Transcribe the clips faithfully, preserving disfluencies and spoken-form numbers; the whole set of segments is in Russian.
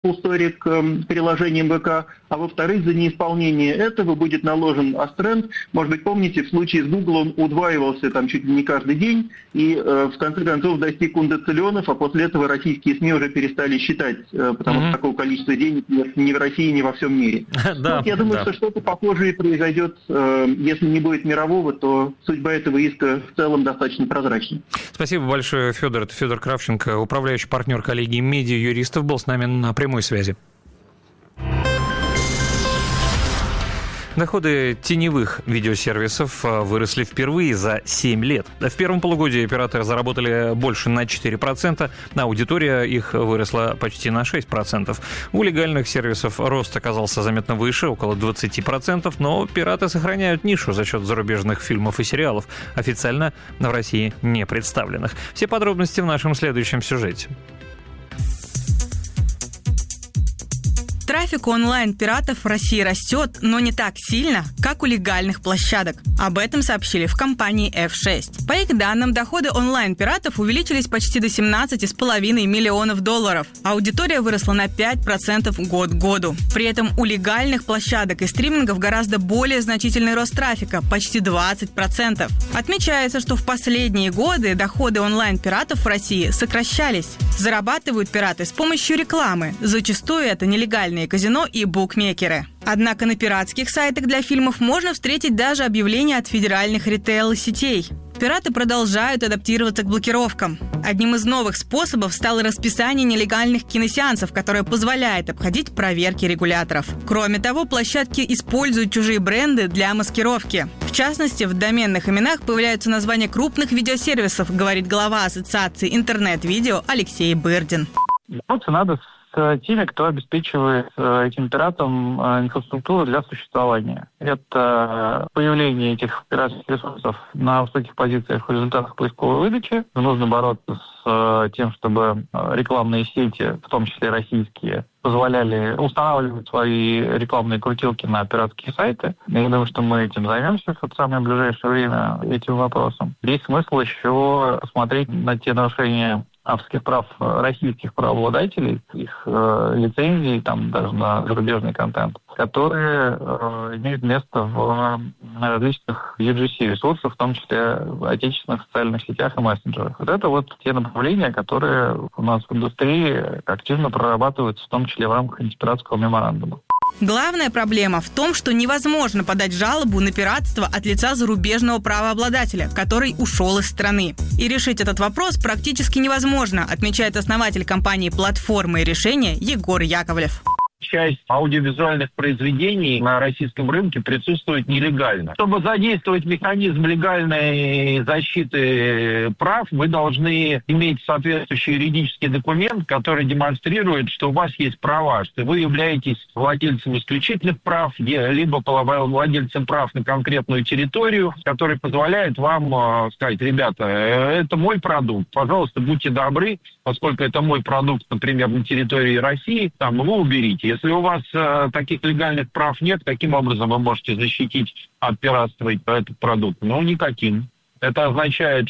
Story к приложениям ВК, а во-вторых, за неисполнение этого будет наложен астренд. Может быть, помните, в случае с Google он удваивался там чуть ли не каждый день и э, в конце концов достиг ундециллионов, а после этого российские СМИ уже перестали считать, э, потому mm-hmm. что такого количества денег нет ни в России, ни во всем мире. Да, вот, я думаю, да. что что-то похожее произойдет, э, если не будет мирового, то судьба этого иска в целом достаточно прозрачна. Спасибо большое, Федор. Это Федор Кравченко, управляющий партнер коллегии медиа-юристов, был с нами на прямой связи. Доходы теневых видеосервисов выросли впервые за семь лет. В первом полугодии операторы заработали больше на четыре процента, а аудитория их выросла почти на шесть процентов. У легальных сервисов рост оказался заметно выше, около двадцать процентов, но пираты сохраняют нишу за счет зарубежных фильмов и сериалов, официально в России не представленных. Все подробности в нашем следующем сюжете. Трафик онлайн-пиратов в России растет, но не так сильно, как у легальных площадок. Об этом сообщили в компании эф шесть. По их данным, доходы онлайн-пиратов увеличились почти до семнадцать целых пять десятых миллионов долларов. Аудитория выросла на пять процентов год к году. При этом у легальных площадок и стримингов гораздо более значительный рост трафика – почти двадцать процентов. Отмечается, что в последние годы доходы онлайн-пиратов в России сокращались. Зарабатывают пираты с помощью рекламы. Зачастую это нелегальные казино и букмекеры. Однако на пиратских сайтах для фильмов можно встретить даже объявления от федеральных ритейл-сетей. Пираты продолжают адаптироваться к блокировкам. Одним из новых способов стало расписание нелегальных киносеансов, которое позволяет обходить проверки регуляторов. Кроме того, площадки используют чужие бренды для маскировки. В частности, в доменных именах появляются названия крупных видеосервисов, говорит глава Ассоциации интернет-видео Алексей Бырдин. Бороться надо с теми, кто обеспечивает этим пиратам инфраструктуру для существования. Это появление этих пиратских ресурсов на высоких позициях в результатах поисковой выдачи. Нужно бороться с тем, чтобы рекламные сети, в том числе российские, позволяли устанавливать свои рекламные крутилки на пиратские сайты. Я думаю, что мы этим займемся в самое ближайшее время этим вопросом. Есть смысл еще посмотреть на те нарушения авторских прав российских правообладателей, их э, лицензий, там даже на зарубежный контент, которые э, имеют место в э, различных ю джи си-ресурсах, в том числе в отечественных социальных сетях и мессенджерах. Вот это вот те направления, которые у нас в индустрии активно прорабатываются, в том числе в рамках антипиратского меморандума. Главная проблема в том, что невозможно подать жалобу на пиратство от лица зарубежного правообладателя, который ушел из страны. И решить этот вопрос практически невозможно, отмечает основатель компании «Платформы и решения» Егор Яковлев. Часть аудиовизуальных произведений на российском рынке присутствует нелегально. Чтобы задействовать механизм легальной защиты прав, вы должны иметь соответствующий юридический документ, который демонстрирует, что у вас есть права, что вы являетесь владельцем исключительных прав, либо владельцем прав на конкретную территорию, который позволяет вам сказать: ребята, это мой продукт, пожалуйста, будьте добры, поскольку это мой продукт, например, на территории России, там его уберите. Если у вас э, таких легальных прав нет, каким образом вы можете защитить от пиратства этот продукт? Ну, никаким. Это означает,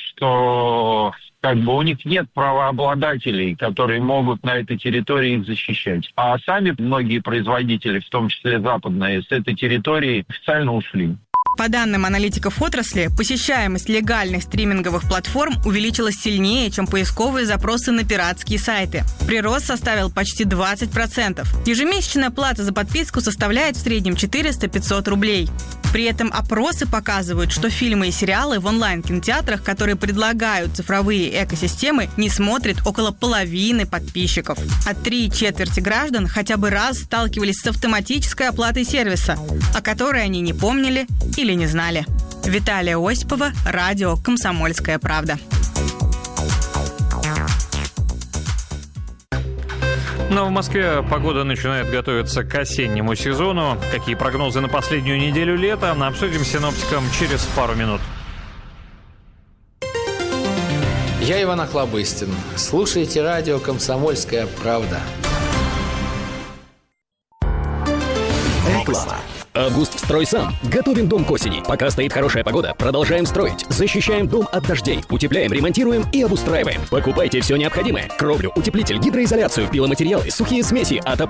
что как бы у них нет правообладателей, которые могут на этой территории их защищать. А сами многие производители, в том числе западные, с этой территории официально ушли. По данным аналитиков отрасли, посещаемость легальных стриминговых платформ увеличилась сильнее, чем поисковые запросы на пиратские сайты. Прирост составил почти двадцать процентов. Ежемесячная плата за подписку составляет в среднем четыреста-пятьсот рублей. При этом опросы показывают, что фильмы и сериалы в онлайн-кинотеатрах, которые предлагают цифровые экосистемы, не смотрят около половины подписчиков. А три четверти граждан хотя бы раз сталкивались с автоматической оплатой сервиса, о которой они не помнили или не знали. Виталия Осипова, радио «Комсомольская правда». Но в Москве погода начинает готовиться к осеннему сезону. Какие прогнозы на последнюю неделю лета, обсудим с синоптиком через пару минут. Я Иван Охлобыстин. Слушайте радио «Комсомольская правда». Реклама. Август строй сам. Готовим дом к осени. Пока стоит хорошая погода, продолжаем строить. Защищаем дом от дождей. Утепляем, ремонтируем и обустраиваем. Покупайте все необходимое. Кровлю, утеплитель, гидроизоляцию, пиломатериалы, сухие смеси, отопление.